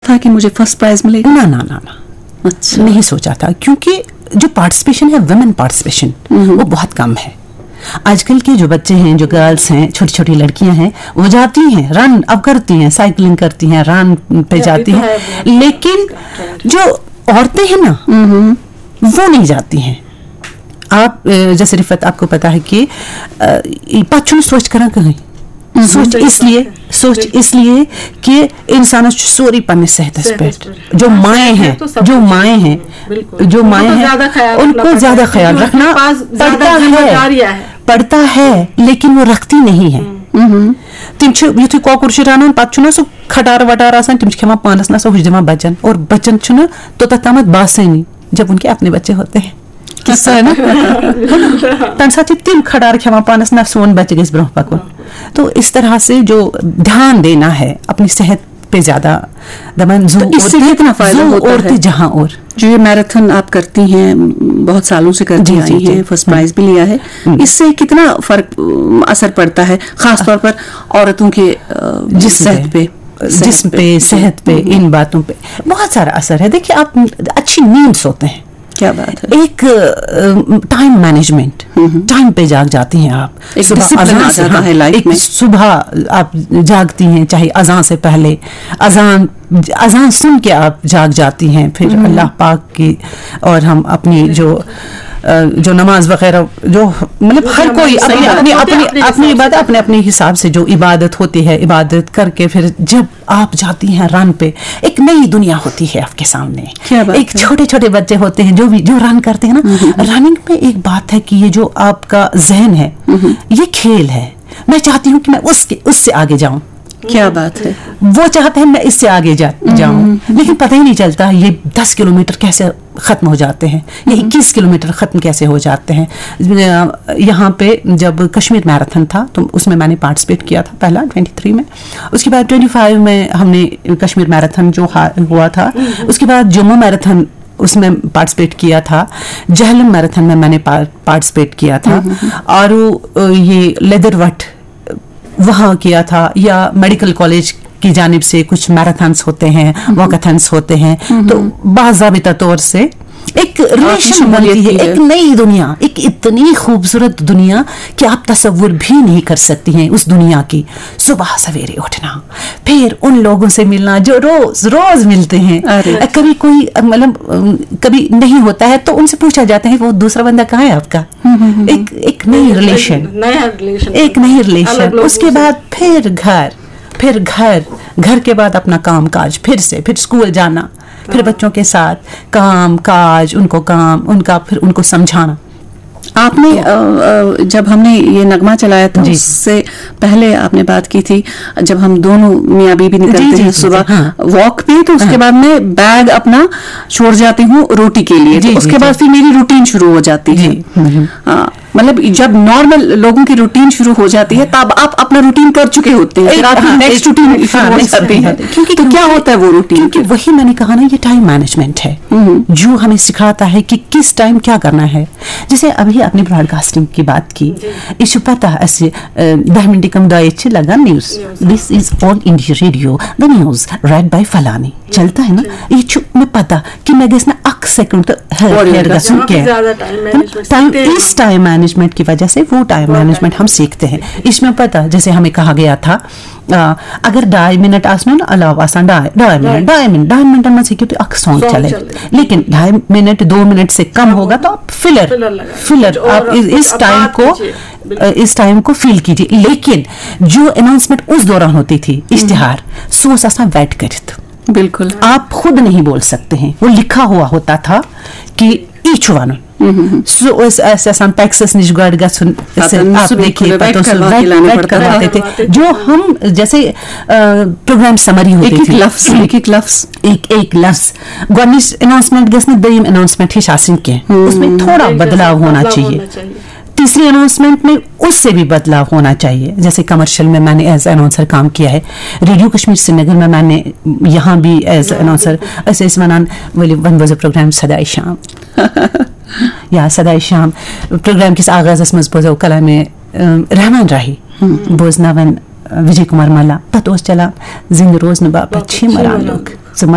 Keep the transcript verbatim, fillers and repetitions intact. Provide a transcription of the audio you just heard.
تھا کہ مجھے فرسٹ پرائز ملے گا؟ نا نا نا نا اچھا, نہیں سوچا تھا, کیونکہ جو پارٹیسپیشن ہے ویمن پارٹیسپیشن وہ بہت کم ہے. آج کل کے جو بچے ہیں, جو گرلس ہیں, چھوٹی چھوٹی لڑکیاں ہیں, وہ جاتی ہیں رن اب کرتی ہیں, سائیکلنگ کرتی ہیں, رن پہ جاتی ہیں, لیکن جو عورتیں ہیں نا وہ نہیں جاتی ہیں. آپ جیسے رفت آپ کو پتا ہے کہ پچھن سوچ کرا کہیں سوچ اس لیے سوچ اس لیے کہ انسان سوری پنہ صحت پہ, جو مائیں ہیں جو مائیں ہیں جو مائیں ہیں ان کو زیادہ خیال رکھنا پڑتا ہے پڑتا ہے لیکن وہ رکھتی نہیں ہے. تم یتھے کۄکُر رنان پتہ چھُنہ سُہ کھٹار وٹار آسان, تم کھیوان پانس نسا ہُش دِوان بچن, اور بچن چھُنہ توتتھ تامتھ باسٲنی جب ان کے اپنے بچے ہوتے ہیں قصہ ہے نا, تمہ ساتھ تم کھٹار کھیوان پانس نہ سون بچہ گژھِ برونٛہہ پکُن. تو اس طرح سے جو دھیان دینا ہے اپنی صحت پہ زیادہ دمان زو, اس سے کتنا فائدہ ہوتا ہے جہاں اور جو یہ میراتھن آپ کرتی ہیں بہت سالوں سے کرتی آئی ہیں, فرسٹ پرائز بھی لیا ہے, اس سے کتنا فرق اثر پڑتا ہے خاص طور پر عورتوں کے صحت پہ جسم پہ صحت پہ ان باتوں پہ بہت سارا اثر ہے. دیکھیے آپ اچھی نیند سوتے ہیں, کیا بات ہے, ایک ٹائم مینجمنٹ, ٹائم پہ جاگ جاتی ہیں آپ, صبح آپ جاگتی ہیں چاہے اذان سے پہلے, اذان اذان سن کے آپ جاگ جاتی ہیں, پھر اللہ پاک کی اور ہم اپنی جو جو نماز وغیرہ جو مطلب ہر کوئی اپنی اپنی اپنی اپنی عبادت اپنے اپنے حساب سے جو عبادت ہوتی ہے عبادت کر کے پھر جب آپ جاتی ہیں رن پہ, ایک نئی دنیا ہوتی ہے آپ کے سامنے. ایک چھوٹے چھوٹے بچے ہوتے ہیں جو بھی جو رن کرتے ہیں نا, رننگ میں ایک بات ہے کہ یہ جو آپ کا ذہن ہے یہ کھیل ہے. میں چاہتی ہوں کہ میں اس کے اس سے آگے جاؤں. کیا بات ہے, وہ چاہتے ہیں میں اس سے آگے جاؤں, لیکن پتہ ہی نہیں چلتا یہ دس کلو میٹر کیسے ختم ہو جاتے ہیں, یہ اکیس کلو میٹر ختم کیسے ہو جاتے ہیں. یہاں پہ جب کشمیر میراتھن تھا تو اس میں میں نے پارٹیسپیٹ کیا تھا پہلا ٹوینٹی تھری میں, اس کے بعد ٹوینٹی فائیو میں ہم نے کشمیر میراتھن جو ہوا تھا, اس کے بعد جموں میراتھن اس میں پارٹیسپیٹ کیا تھا, جہلم میراتھن میں میں نے پارٹیسپیٹ کیا تھا, اور یہ لیدر وٹ وہاں کیا تھا, یا میڈیکل کالج کی جانب سے کچھ میراتھنس ہوتے ہیں, واکاتھنس ہوتے ہیں. تو باضابطہ طور سے ایک ریلیشن بنتی ہے, ایک نئی دنیا, ایک اتنی خوبصورت دنیا کہ آپ تصور بھی نہیں کر سکتی ہیں اس دنیا کی. صبح سویرے اٹھنا, پھر ان لوگوں سے ملنا جو روز روز ملتے ہیں, کبھی کوئی مطلب کبھی نہیں ہوتا ہے تو ان سے پوچھا جاتا ہے وہ دوسرا بندہ کہاں ہے آپ کا, ایک ایک نئی ریلیشن ایک نئی ریلیشن. اس کے بعد پھر گھر پھر گھر گھر کے بعد اپنا کام کاج, پھر سے پھر اسکول جانا, پھر بچوں کے ساتھ کام کاج, ان کو کام ان کا, پھر ان کو سمجھانا. آپ نے جب ہم نے یہ نغمہ چلایا تھا اس سے پہلے آپ نے بات کی تھی جب ہم دونوں میاں بیوی نکلتے ہیں صبح واک پہ, تو اس کے بعد میں بیگ اپنا چھوڑ جاتی ہوں روٹی کے لیے, اس کے بعد پھر میری روٹین شروع ہو جاتی ہے. مطلب جب نارمل لوگوں کی روٹین شروع ہو جاتی ہے تب آپ اپنا روٹین کر چکے ہوتے ہیں, نیکسٹ روٹین شروع ہو جاتی ہے. کیونکہ تو کیا ہوتا ہے وہ روٹین, وہی میں نے کہا نا یہ ٹائم مینجمنٹ ہے جو ہمیں سکھاتا ہے کہ کس ٹائم کیا کرنا ہے. جیسے ابھی آپ نے براڈ کاسٹنگ کی بات کی, یہ پتہ ایسے دہ منٹ کم دائیں لگان news, this is all India radio the news read by فلانی چلتا ہے نا, یہ میں پتہ کہ میں گھس نا اک سیکنڈ گھن کی اس ٹائم مینجمنٹ کی وجہ سے وہ ٹائم مینجمنٹ ہم سیکھتے ہیں. اس میں پتہ جیسے ہمیں کہا گیا تھا اگر ڈھائی منٹ آسن نا علاوہ آسان ڈھائی ڈھائی منٹ ڈھائی منٹ ڈھائی منٹن میں ہیکو تھی اک سانگ چلے, لیکن ڈھائی منٹ دو منٹ سے کم ہوگا تو آپ فلر فلر آپ اس ٹائم کو اس ٹائم کو فیل کیجیے. لیکن جو اناؤنسمنٹ اس دوران ہوتی تھی اشتہار سو آسان ویٹ کرت, بالکل آپ خود نہیں بول سکتے ہیں, وہ لکھا ہوا ہوتا تھا کہ یہ چھو ون سو ایسے ٹیکسس نش گاڑ گھن آپ دیکھیے ویٹ کرواتے تھے جو ہم جیسے پروگرام سمری ہوتی تھی, لفظ ایک ایک لفظ ایک ایک لفظ گۄڈنِچ اناؤنسمنٹ گژھِ نہٕ دوٚیِم اناؤنسمنٹ ہِش آسٕنۍ کینٛہہ, اس میں تھوڑا بدلاؤ ہونا چاہیے. تیسری اناؤنسمنٹ میں اس سے بھی بدلاؤ ہونا چاہیے. جیسے کمرشل میں میں نے ایز اناؤنسر کام کیا ہے, ریڈیو کشمیر سری نگر میں میں نے یہاں بھی ایز اناؤنسر ایسے ٲسۍ وَنان ؤلِو وۄنۍ بوزو پروگرام سدائے شام یا سدائے شام پروگرام کس آغازس منٛز بوزو کلامِ رحمان راہی بوزناون وجے کمار ملا, پتہٕ اوس چلان زندٕ روزنہٕ باپتھ چھِ مران لوٗکھ.